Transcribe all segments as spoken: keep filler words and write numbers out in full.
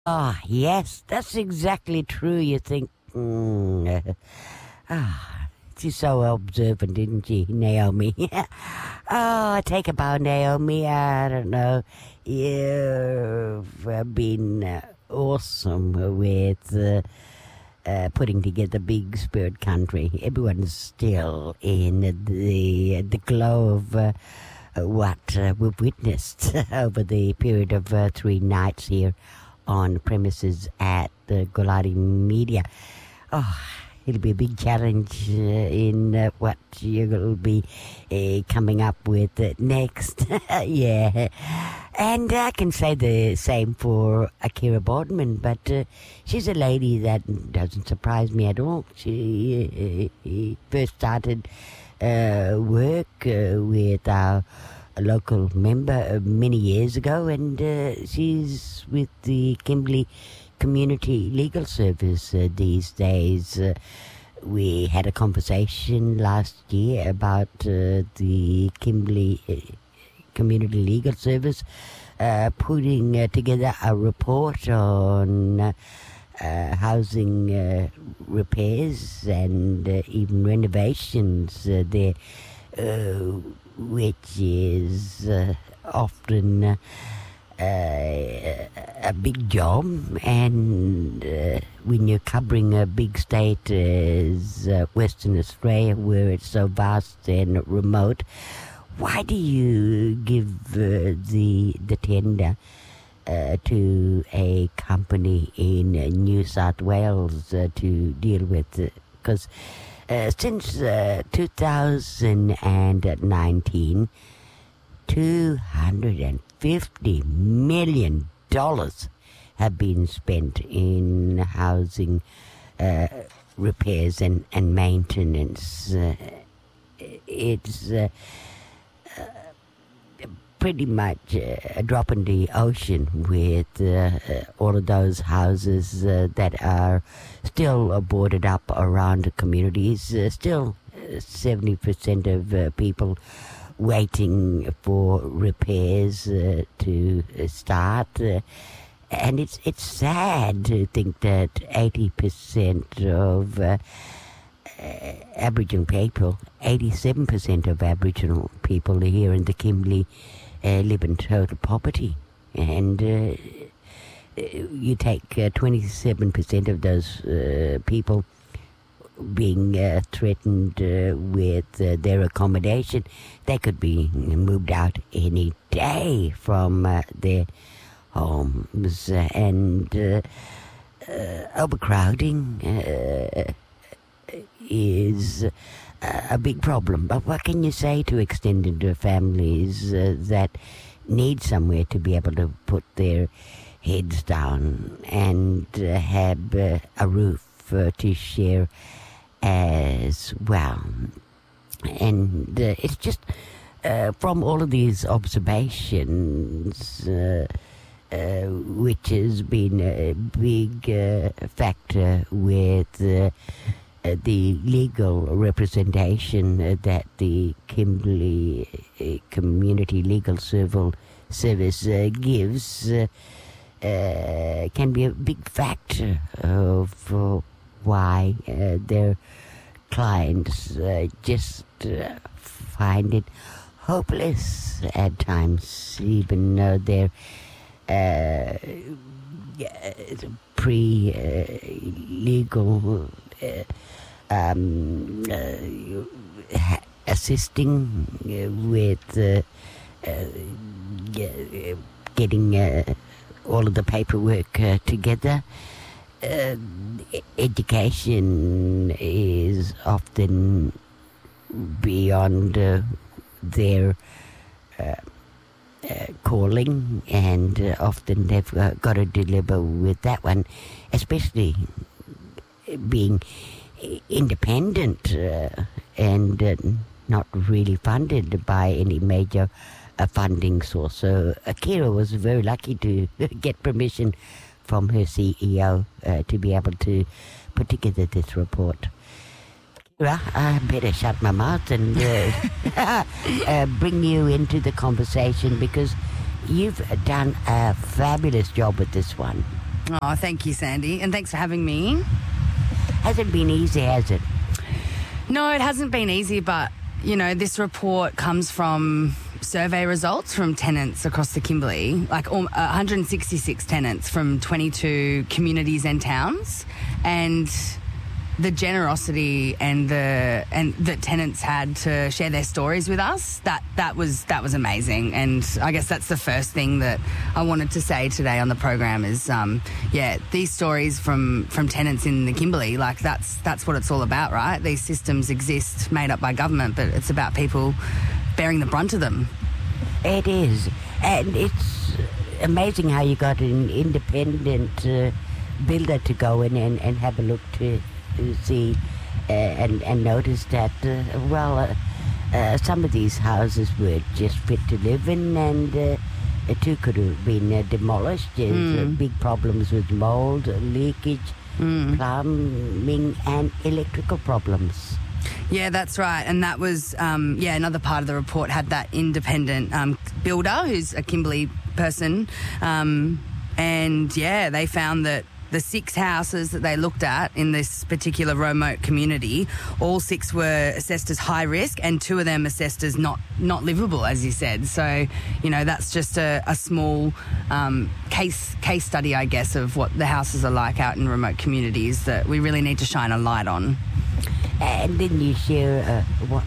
Ah, yes, that's exactly true. You think, mm, uh, ah, she's so observant, isn't she, Naomi? Oh, take a bow, Naomi. I don't know. You've uh, been uh, awesome with uh, uh, putting together Big Spirit Country. Everyone's still in the the glow of uh, what uh, we've witnessed over the period of uh, three nights here on premises at the Golari Media. Oh, it'll be a big challenge uh, in uh, what you'll be uh, coming up with uh, next. Yeah. And I can say the same for Akira Boardman, but uh, she's a lady that doesn't surprise me at all. She uh, first started uh, work uh, with our a local member uh, many years ago, and uh, she's with the Kimberley Community Legal Service uh, these days. Uh, we had a conversation last year about uh, the Kimberley uh, Community Legal Service uh, putting uh, together a report on uh, uh, housing uh, repairs and uh, even renovations uh, there. Uh, which is uh, often uh, uh, a big job, and uh, when you're covering a big state as uh, Western Australia, where it's so vast and remote, why do you give uh, the the tender uh, to a company in uh, New South Wales uh, to deal with it? Because Uh, since uh, two thousand nineteen, two hundred fifty million dollars have been spent in housing uh, repairs and, and maintenance. Uh, it's uh, uh, pretty much uh, a drop in the ocean with uh, uh, all of those houses uh, that are still uh, boarded up around the communities. Uh, still, uh, seventy percent of uh, people waiting for repairs uh, to uh, start. Uh, and it's it's sad to think that eighty percent of uh, uh, Aboriginal people, eighty-seven percent of Aboriginal people here in the Kimberley Uh, live in total poverty, and uh, you take uh, twenty-seven percent of those uh, people being uh, threatened uh, with uh, their accommodation. They could be moved out any day from uh, their homes, and uh, uh, overcrowding uh, is a big problem. But what can you say to extended families uh, that need somewhere to be able to put their heads down and uh, have uh, a roof uh, to share as well? And uh, it's just uh, from all of these observations, uh, uh, which has been a big uh, factor with uh, Uh, the legal representation uh, that the Kimberley uh, Community Legal Civil Service uh, gives uh, uh, can be a big factor of uh, why uh, their clients uh, just uh, find it hopeless at times, even though they're uh, pre-legal uh, uh, Um, uh, assisting uh, with uh, uh, getting uh, all of the paperwork uh, together. Uh, education is often beyond uh, their uh, uh, calling, and uh, often they've uh, got to deliver with that one, especially being independent uh, and uh, not really funded by any major uh, funding source. So Akira was very lucky to get permission from her C E O uh, to be able to put together this report. Akira, I better shut my mouth and uh, uh, bring you into the conversation, because you've done a fabulous job with this one. Oh, thank you, Sandy. And thanks for having me. Hasn't been easy, has it? No, it hasn't been easy, but, you know, this report comes from survey results from tenants across the Kimberley, like um, one hundred sixty-six tenants from twenty-two communities and towns. And the generosity and the and that tenants had to share their stories with us, that that was that was amazing. And I guess that's the first thing that I wanted to say today on the program is um yeah these stories from from tenants in the Kimberley, like that's that's what it's all about, right? These systems exist made up by government, but it's about people bearing the brunt of them. It is, and it's amazing how you got an independent uh, builder to go in and, and have a look to to see uh, and, and notice that, uh, well, uh, uh, some of these houses were just fit to live in, and uh, uh, two could have been uh, demolished. There's mm. uh, big problems with mold, leakage, mm. plumbing, and electrical problems. Yeah, that's right. And that was, um, yeah, another part of the report had that independent um, builder who's a Kimberley person. Um, and, yeah, they found that the six houses that they looked at in this particular remote community, all six were assessed as high risk and two of them assessed as not, not livable, as you said. So, you know, that's just a, a small um, case case study, I guess, of what the houses are like out in remote communities that we really need to shine a light on. And then you share a,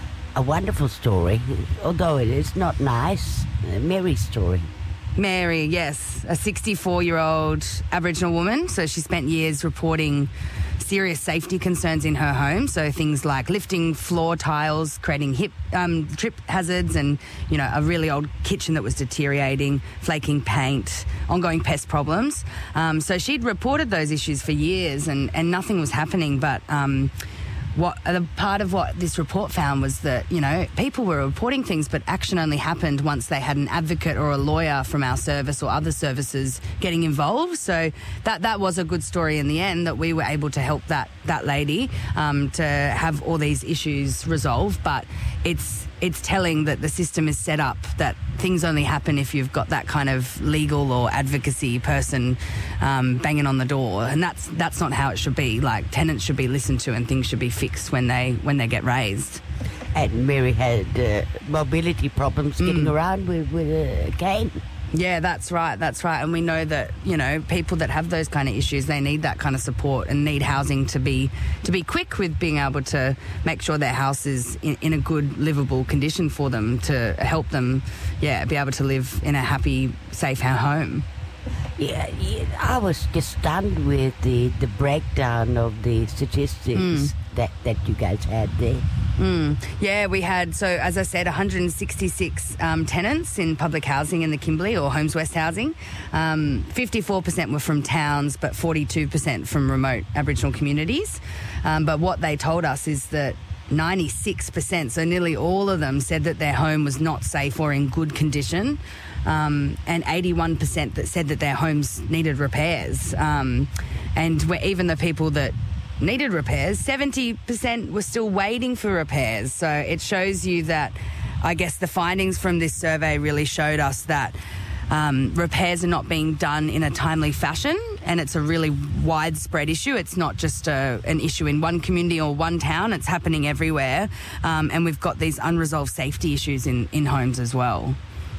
a wonderful story, although it is not nice, Mary's story. Mary, yes, a sixty-four-year-old Aboriginal woman. So she spent years reporting serious safety concerns in her home. So things like lifting floor tiles, creating hip um, trip hazards, and, you know, a really old kitchen that was deteriorating, flaking paint, ongoing pest problems. Um, so she'd reported those issues for years and, and nothing was happening. But um, what the part of what this report found was that, you know, people were reporting things, but action only happened once they had an advocate or a lawyer from our service or other services getting involved. So that that was a good story in the end, that we were able to help that that lady um, to have all these issues resolved. But it's it's telling that the system is set up that things only happen if you've got that kind of legal or advocacy person um, banging on the door, and that's that's not how it should be. Like, tenants should be listened to and things should be fixed when they when they get raised. And Mary had uh, mobility problems getting mm. around with, with a cane. Yeah, that's right, that's right. And we know that, you know, people that have those kind of issues, they need that kind of support and need housing to be to be quick with being able to make sure their house is in, in a good, livable condition for them, to help them, yeah, be able to live in a happy, safe home. Yeah, yeah, I was just stunned with the, the breakdown of the statistics mm. that, that you guys had there. Mm. Yeah, we had, so as I said, one hundred sixty-six um, tenants in public housing in the Kimberley, or Homes West housing. Um, fifty-four percent were from towns, but forty-two percent from remote Aboriginal communities. Um, but what they told us is that ninety-six percent, so nearly all of them, said that their home was not safe or in good condition. Um, and eighty-one percent that said that their homes needed repairs. Um, and we're, even the people that needed repairs, seventy percent were still waiting for repairs. So it shows you that, I guess the findings from this survey really showed us that um, repairs are not being done in a timely fashion, and it's a really widespread issue. It's not just a, an issue in one community or one town, it's happening everywhere. Um, and we've got these unresolved safety issues in, in homes as well.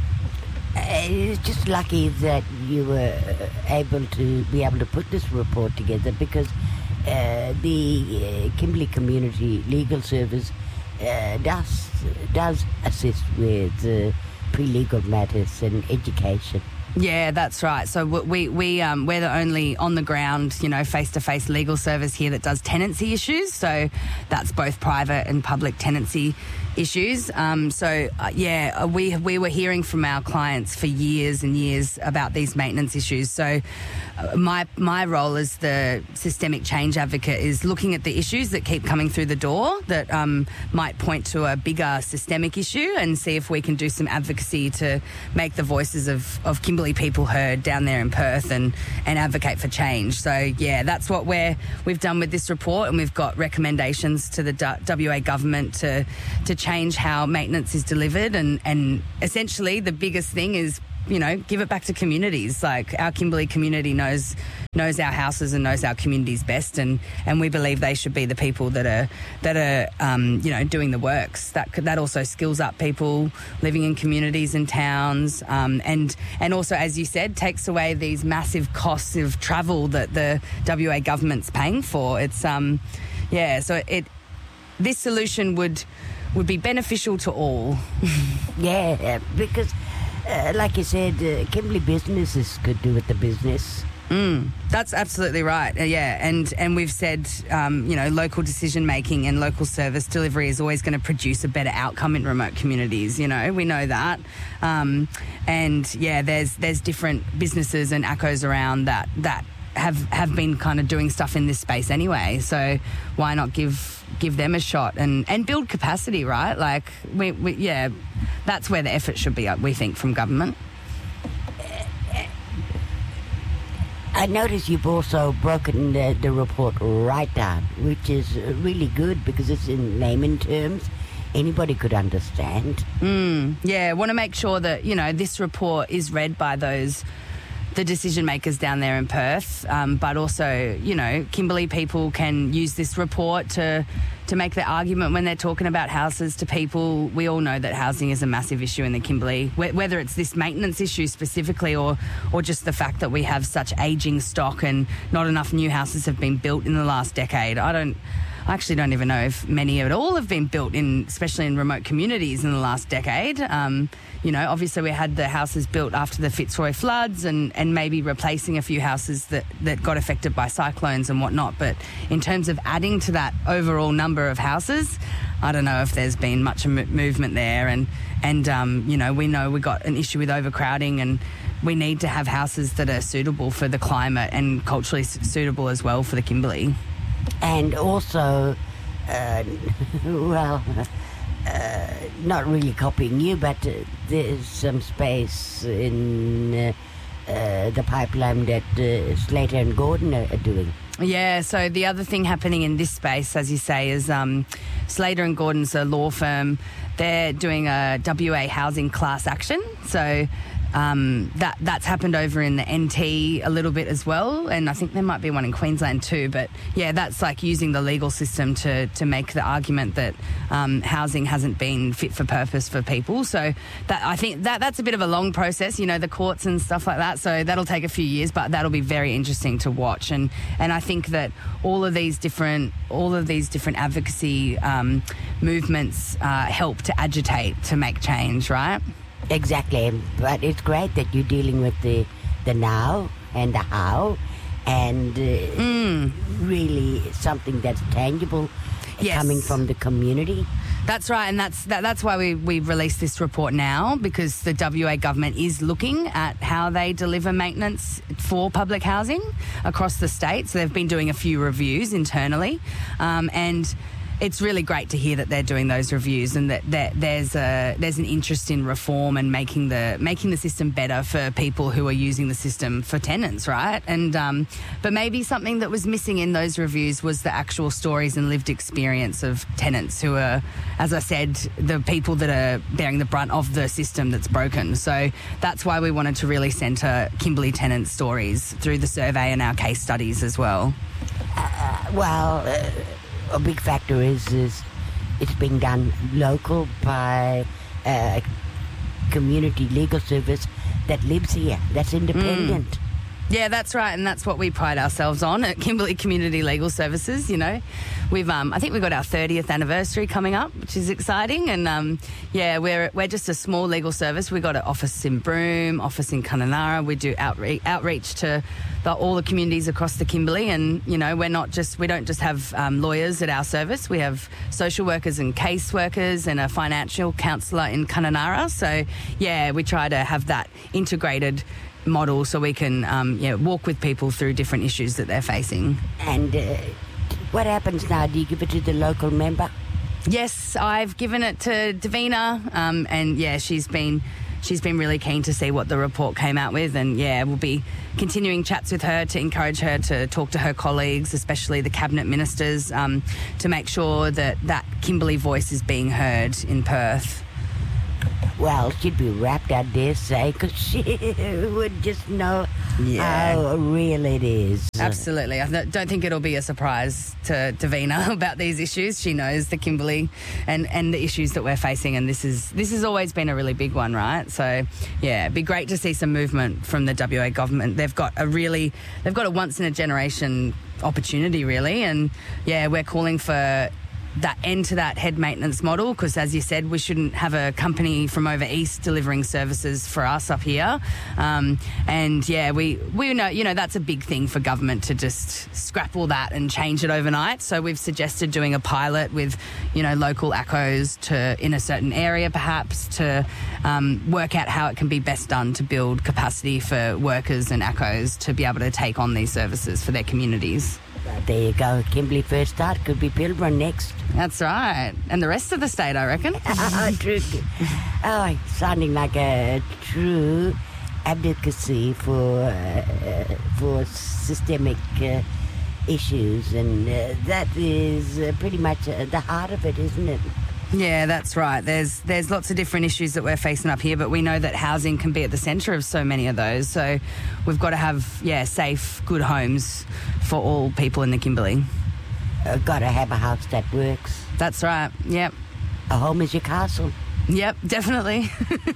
It's just lucky that you were able to be able to put this report together, because uh, the uh, Kimberley Community Legal Service uh, does does assist with uh, pre-legal matters and education. Yeah, that's right. So we we um, we're the only on the ground, you know, face-to-face legal service here that does tenancy issues. So that's both private and public tenancy issues. Um, so uh, yeah, we we were hearing from our clients for years and years about these maintenance issues. So uh, my my role as the systemic change advocate is looking at the issues that keep coming through the door that um, might point to a bigger systemic issue, and see if we can do some advocacy to make the voices of of Kimberley people heard down there in Perth, and and advocate for change. So yeah, that's what we're we've done with this report, and we've got recommendations to the W A government to to change how maintenance is delivered, and and essentially the biggest thing is you know, give it back to communities. Like our Kimberley community knows knows our houses and knows our communities best, and, and we believe they should be the people that are that are um, you know, doing the works. That that also skills up people living in communities and towns, um, and and also, as you said, takes away these massive costs of travel that the W A government's paying for. It's um yeah, so it this solution would would be beneficial to all. Yeah, because uh, like you said, uh, Kimberley businesses could do with the business. Mm, that's absolutely right. Uh, yeah, and and we've said, um, you know, local decision making and local service delivery is always going to produce a better outcome in remote communities. You know, we know that, um, and yeah, there's there's different businesses and A C Os around that that have have been kind of doing stuff in this space anyway. So why not give give them a shot and and build capacity, right? Like we, we yeah, that's where the effort should be, we think, from government. I notice you've also broken the, the report right down, which is really good because it's in layman terms. Anybody could understand. Mm, yeah, want to make sure that, you know, this report is read by those, the decision makers down there in Perth, um, but also, you know, Kimberley people can use this report to to make their argument when they're talking about houses to people. We all know that housing is a massive issue in the Kimberley, wh- whether it's this maintenance issue specifically or or just the fact that we have such ageing stock and not enough new houses have been built in the last decade. I don't... I actually don't even know if many at all have been built in, especially in remote communities in the last decade. Um, you know, obviously we had the houses built after the Fitzroy floods and, and maybe replacing a few houses that, that got affected by cyclones and whatnot. But in terms of adding to that overall number of houses, I don't know if there's been much m- movement there. And, and um, you know, we know we got an issue with overcrowding, and we need to have houses that are suitable for the climate and culturally s- suitable as well for the Kimberley. And also, uh, well, uh, not really copying you, but uh, there's some space in uh, uh, the pipeline that uh, Slater and Gordon are, are doing. Yeah, so the other thing happening in this space, as you say, is um, Slater and Gordon's a law firm. They're doing a W A housing class action. So um, that that's happened over in the N T a little bit as well, and I think there might be one in Queensland too. But yeah, that's like using the legal system to to make the argument that um, housing hasn't been fit for purpose for people. So that I think that that's a bit of a long process, you know, the courts and stuff like that. So that'll take a few years, but that'll be very interesting to watch. And and I think that all of these different all of these different advocacy um, movements uh, help to agitate to make change, right? Exactly, but it's great that you're dealing with the the now and the how, and uh, Mm. really something that's tangible, Yes. coming from the community. That's right, and that's that, that's why we we released this report now, because the W A government is looking at how they deliver maintenance for public housing across the state. So they've been doing a few reviews internally, um, and it's really great to hear that they're doing those reviews and that, that there's a there's an interest in reform and making the making the system better for people who are using the system for tenants, right? And um, but maybe something that was missing in those reviews was the actual stories and lived experience of tenants who are, as I said, the people that are bearing the brunt of the system that's broken. So that's why we wanted to really centre Kimberley tenant stories through the survey and our case studies as well. Uh, well. Uh, A big factor is, is it's being done local by a community legal service that lives here, that's independent. Mm. Yeah, that's right, and that's what we pride ourselves on at Kimberley Community Legal Services. You know, we've um, I think we've got our thirtieth anniversary coming up, which is exciting. And um, yeah, we're we're just a small legal service. We've got an office in Broome, office in Kununurra. We do outreach outreach to the, all the communities across the Kimberley. And you know, we're not just we don't just have um, lawyers at our service. We have social workers and case workers and a financial counsellor in Kununurra. So yeah, we try to have that integrated model so we can um, yeah, walk with people through different issues that they're facing. And uh, what happens now? Do you give it to the local member? Yes, I've given it to Davina, um, and yeah, she's been she's been really keen to see what the report came out with, and yeah, we'll be continuing chats with her to encourage her to talk to her colleagues, especially the cabinet ministers, um, to make sure that that Kimberley voice is being heard in Perth. Well, she'd be wrapped, I dare say, because she would just know Yeah. how real it is. Absolutely. I th- don't think it'll be a surprise to Davina about these issues. She knows the Kimberley and, and the issues that we're facing, and this is this has always been a really big one, right? So, yeah, it'd be great to see some movement from the W A government. They've got a really, they've got a once-in-a-generation opportunity, really, and, yeah, we're calling for that end to that head maintenance model, because as you said, we shouldn't have a company from over east delivering services for us up here. Um, and yeah, we, we know, you know, that's a big thing for government to just scrap all that and change it overnight. So we've suggested doing a pilot with, you know, local A C Os to, in a certain area perhaps, to um, work out how it can be best done to build capacity for workers and A C Os to be able to take on these services for their communities. But there you go. Kimberley first start, could be Pilbara next. That's right. And the rest of the state, I reckon. Oh, true. Oh, sounding like a true advocacy for uh, for systemic uh, issues, and uh, that is uh, pretty much uh, the heart of it, isn't it? Yeah, that's right. There's there's lots of different issues that we're facing up here, but we know that housing can be at the centre of so many of those. So we've got to have, yeah, safe, good homes for all people in the Kimberley. Uh, got to have a house that works. That's right. Yep. A home is your castle. Yep, definitely.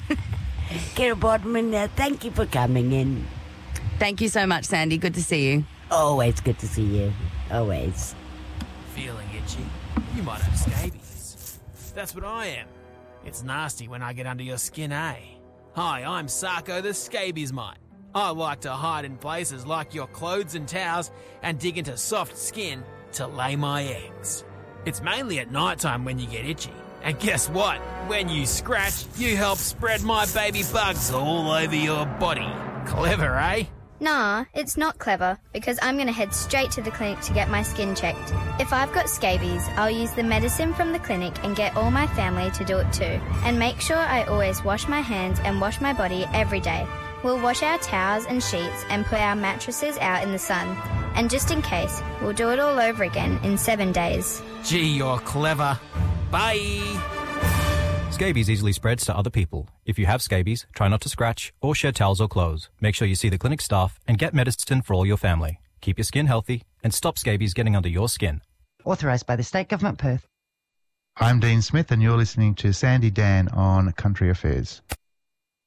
Kira Bodman, uh, thank you for coming in. Thank you so much, Sandy. Good to see you. Always good to see you. Always. Feeling itchy? You might have scabies. That's what I am. It's nasty when I get under your skin, eh? Hi, I'm Sarko the Scabies Mite. I like to hide in places like your clothes and towels and dig into soft skin to lay my eggs. It's mainly at night time when you get itchy. And guess what? When you scratch, you help spread my baby bugs all over your body. Clever, eh? Nah, it's not clever, because I'm going to head straight to the clinic to get my skin checked. If I've got scabies, I'll use the medicine from the clinic and get all my family to do it too. And make sure I always wash my hands and wash my body every day. We'll wash our towels and sheets and put our mattresses out in the sun. And just in case, we'll do it all over again in seven days. Gee, you're clever. Bye! Scabies easily spreads to other people. If you have scabies, try not to scratch or shed towels or clothes. Make sure you see the clinic staff and get medicine for all your family. Keep your skin healthy and stop scabies getting under your skin. Authorised by the State Government, Perth. I'm Dean Smith and you're listening to Sandy Dan on Country Affairs.